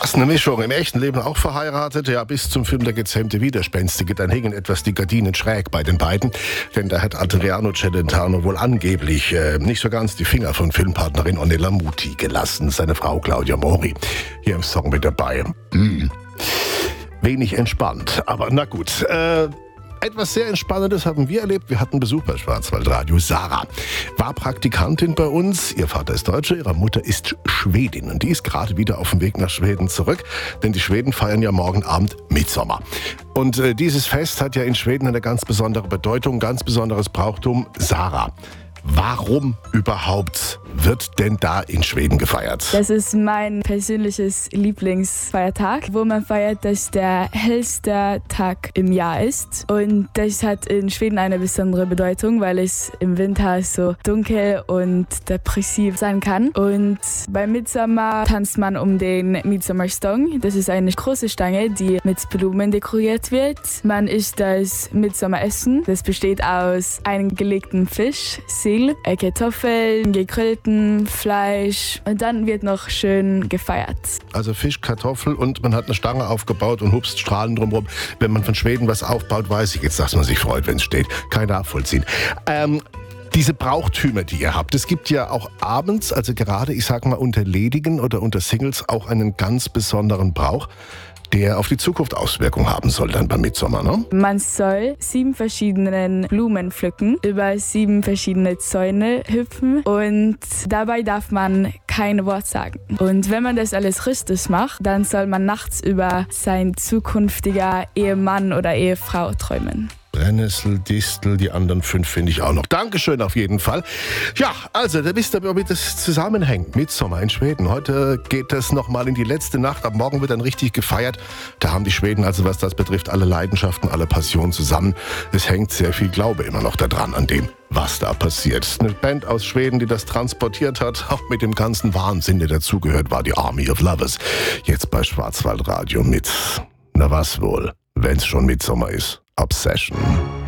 Was eine Mischung. Im echten Leben auch verheiratet. Ja, bis zum Film Der gezähmte Widerspenstige. Dann hingen etwas die Gardinen schräg bei den beiden. Denn da hat Adriano Celentano wohl angeblich nicht so ganz die Finger von Filmpartnerin Ornella Muti gelassen. Seine Frau Claudia Mori. Hier im Song mit dabei. Wenig entspannt. Aber na gut. Etwas sehr Entspannendes haben wir erlebt. Wir hatten Besuch bei Schwarzwaldradio. Sarah war Praktikantin bei uns. Ihr Vater ist Deutscher, ihre Mutter ist Schwedin. Und die ist gerade wieder auf dem Weg nach Schweden zurück. Denn die Schweden feiern ja morgen Abend Mittsommer. Und dieses Fest hat ja in Schweden eine ganz besondere Bedeutung, ganz besonderes Brauchtum. Sarah, warum überhaupt wird denn da in Schweden gefeiert? Das ist mein persönliches Lieblingsfeiertag, wo man feiert, dass der hellste Tag im Jahr ist. Und das hat in Schweden eine besondere Bedeutung, weil es im Winter so dunkel und depressiv sein kann. Und beim Mittsommer tanzt man um den Midsommarstång. Das ist eine große Stange, die mit Blumen dekoriert wird. Man isst das Midsommeressen. Das besteht aus eingelegtem Fisch, Sill, Kartoffeln, gegrillten Fleisch und dann wird noch schön gefeiert. Also Fisch, Kartoffel und man hat eine Stange aufgebaut und hupst Strahlen drumherum. Wenn man von Schweden was aufbaut, weiß ich jetzt, dass man sich freut, wenn es steht. Kein Nachvollziehen. Diese Brauchtümer, die ihr habt, es gibt ja auch abends, also gerade, ich sag mal, unter Ledigen oder unter Singles auch einen ganz besonderen Brauch, der auf die Zukunft Auswirkungen haben soll dann beim Mittsommer, ne? Man soll 7 verschiedene Blumen pflücken, über 7 verschiedene Zäune hüpfen und dabei darf man kein Wort sagen. Und wenn man das alles richtig macht, dann soll man nachts über sein zukünftiger Ehemann oder Ehefrau träumen. Brennnessel, Distel, die anderen 5 finde ich auch noch. Dankeschön auf jeden Fall. Ja, also, da wisst ihr, womit das zusammenhängt. Mittsommer in Schweden. Heute geht das nochmal in die letzte Nacht. Ab morgen wird dann richtig gefeiert. Da haben die Schweden, also was das betrifft, alle Leidenschaften, alle Passionen zusammen. Es hängt sehr viel Glaube immer noch daran, an dem, was da passiert. Eine Band aus Schweden, die das transportiert hat, auch mit dem ganzen Wahnsinn, der dazugehört, war die Army of Lovers. Jetzt bei Schwarzwaldradio mit, na was wohl, wenn's schon Mittsommer ist. Obsession.